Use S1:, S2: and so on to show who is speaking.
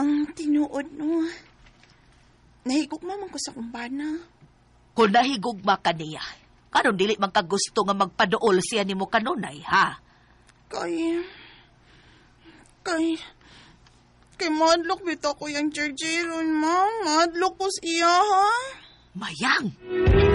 S1: Ang tinuod no. Nahigugma man ko sa kumpana.
S2: Kung nahigugma ka niya, karon dili man ka gusto nga magpaduol siya nimo kanunay, ha?
S1: Kay madlok bitaw ko yung Jerjeron, ma. Madlok ko siya, ha?
S2: Mayang!